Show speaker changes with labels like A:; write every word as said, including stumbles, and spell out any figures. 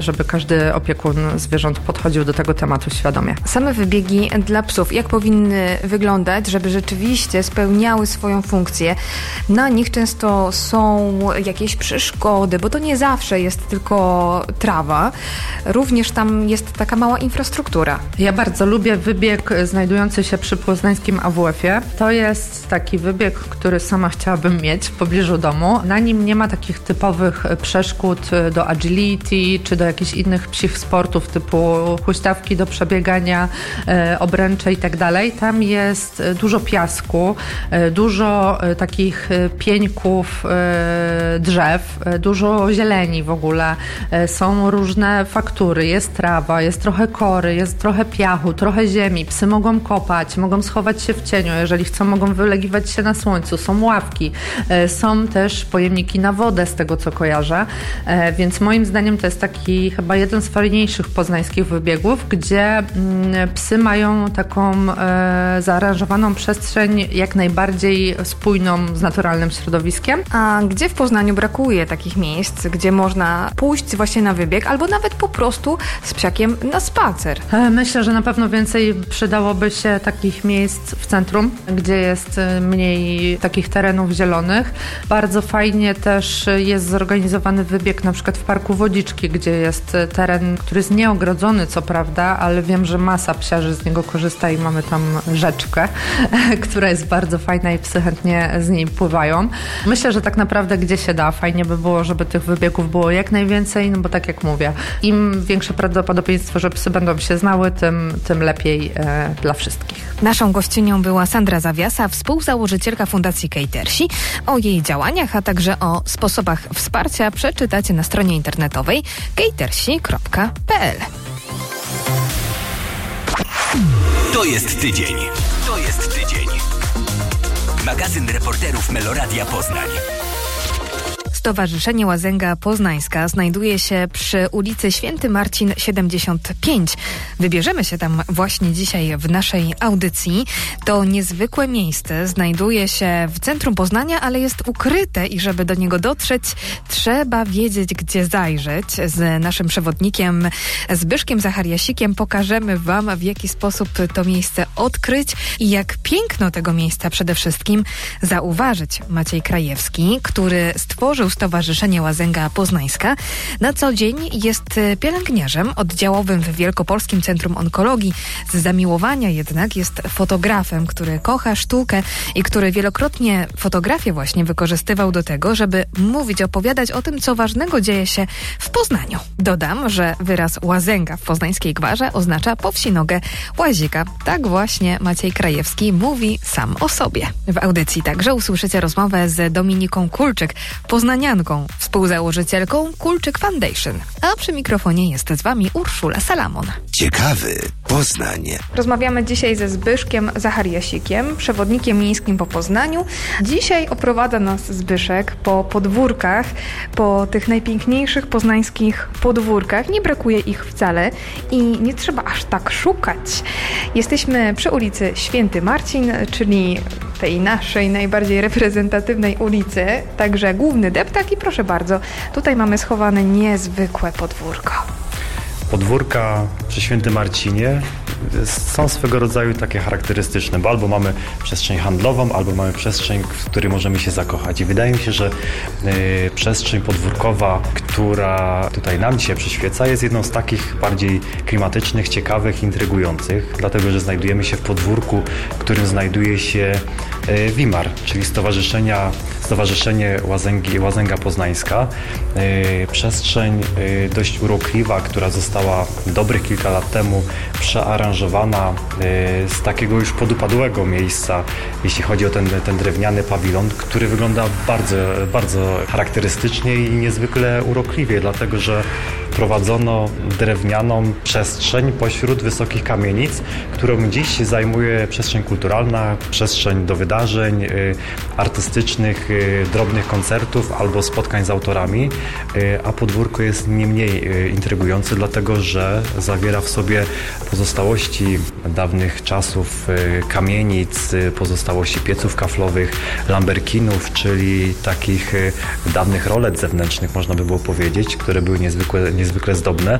A: żeby każdy opiekun zwierząt podchodził do tego tematu świadomie.
B: Same wybiegi dla psów, jak powinny wyglądać, żeby rzeczywiście spełniały swoją funkcję? Na nich często są jakieś przeszkody, bo to nie zawsze jest tylko trawa. Również tam jest taka mała infrastruktura.
A: Ja bardzo lubię wybieg znajdujący się przy poznańskim A W F-ie. To jest taki wybieg, który sama chciałabym mieć w pobliżu domu. Na nim nie ma takich typowych przeszkód do agility czy do jakichś innych psich sportów typu huśtawki do przebiegania, e, obręcze i tak dalej. Tam jest dużo piasku, e, dużo e, takich pieńków e, drzew, e, dużo zieleni w ogóle. E, są różne faktury, jest trawa, jest trochę kory, jest trochę piachu, trochę ziemi. Psy mogą kopać, mogą schować się w cieniu, jeżeli chcą, mogą wylegiwać się na słońcu. Są ławki, e, są też pojemniki na wodę, z tego co kojarzę, e, więc moim zdaniem to jest taki chyba jeden z fajniejszych poznańskich wybiegów, gdzie mm, psy mają taką e, zaaranżowaną przestrzeń jak najbardziej spójną z naturalnym środowiskiem.
B: A gdzie w Poznaniu brakuje takich miejsc, gdzie można pójść właśnie na wybieg albo nawet po prostu z psiakiem na spacer?
A: E, myślę, że na pewno więcej przydałoby się takich miejsc w centrum, gdzie jest mniej takich terenów zielonych. Bardzo fajnie też jest zorganizowany wybieg na przykład w Parku Wodziczki, gdzie jest teren, który jest nieogrodzony, co prawda, ale wiem, że masa psiarzy z niego korzysta i mamy tam rzeczkę, która jest bardzo fajna i psy chętnie z niej pływają. Myślę, że tak naprawdę gdzie się da, fajnie by było, żeby tych wybiegów było jak najwięcej, no bo tak jak mówię, im większe prawdopodobieństwo, że psy będą się znały, tym, tym lepiej e, dla wszystkich.
B: Naszą gościnią była Sandra Zawiasa, współzałożycielka Fundacji Catersi. O jej działaniach, a także o sposobach wsparcia przeczytacie na stronie internetowej catersi kropka p l.
C: To jest tydzień. To jest tydzień. Magazyn reporterów Meloradia Poznań.
B: Stowarzyszenie Łazęga Poznańska znajduje się przy ulicy Święty Marcin siedemdziesiąt pięć. Wybierzemy się tam właśnie dzisiaj w naszej audycji. To niezwykłe miejsce znajduje się w centrum Poznania, ale jest ukryte i żeby do niego dotrzeć, trzeba wiedzieć, gdzie zajrzeć. Z naszym przewodnikiem Zbyszkiem Zachariasikiem pokażemy wam, w jaki sposób to miejsce odkryć i jak piękno tego miejsca przede wszystkim zauważyć. Maciej Krajewski, który stworzył Stowarzyszenie Łazęga Poznańska. Na co dzień jest pielęgniarzem oddziałowym w Wielkopolskim Centrum Onkologii. Z zamiłowania jednak jest fotografem, który kocha sztukę i który wielokrotnie fotografię właśnie wykorzystywał do tego, żeby mówić, opowiadać o tym, co ważnego dzieje się w Poznaniu. Dodam, że wyraz Łazęga w poznańskiej gwarze oznacza po wsi nogę łazika. Tak właśnie Maciej Krajewski mówi sam o sobie. W audycji także usłyszycie rozmowę z Dominiką Kulczyk, poznanianką, współzałożycielką Kulczyk Foundation. A przy mikrofonie jest z wami Urszula Salamon.
C: Ciekawy Poznań.
B: Rozmawiamy dzisiaj ze Zbyszkiem Zachariasikiem, przewodnikiem miejskim po Poznaniu. Dzisiaj oprowadza nas Zbyszek po podwórkach, po tych najpiękniejszych poznańskich podwórkach. Nie brakuje ich wcale i nie trzeba aż tak szukać. Jesteśmy przy ulicy Święty Marcin, czyli tej naszej najbardziej reprezentatywnej ulicy, także główny deptak i proszę bardzo, tutaj mamy schowane niezwykłe podwórko.
D: Podwórka przy Świętym Marcinie są swego rodzaju takie charakterystyczne, bo albo mamy przestrzeń handlową, albo mamy przestrzeń, w której możemy się zakochać. I wydaje mi się, że y, przestrzeń podwórkowa, która tutaj nam dzisiaj przyświeca, jest jedną z takich bardziej klimatycznych, ciekawych, intrygujących, dlatego że znajdujemy się w podwórku, w którym znajduje się y, WIMAR, czyli Stowarzyszenia, Stowarzyszenie Łazęgi, Łazęga Poznańska. Y, przestrzeń y, dość urokliwa, która została dobrych kilka lat temu przearanżowana z takiego już podupadłego miejsca, jeśli chodzi o ten, ten drewniany pawilon, który wygląda bardzo, bardzo charakterystycznie i niezwykle urokliwie, dlatego że prowadzono drewnianą przestrzeń pośród wysokich kamienic, którą dziś zajmuje przestrzeń kulturalna, przestrzeń do wydarzeń artystycznych, drobnych koncertów albo spotkań z autorami, a podwórko jest nie mniej intrygujące, dlatego że zawiera w sobie pozostałości dawnych czasów kamienic, pozostałości pieców kaflowych, lamberkinów, czyli takich dawnych rolet zewnętrznych, można by było powiedzieć, które były niezwykle niezwykle zdobne.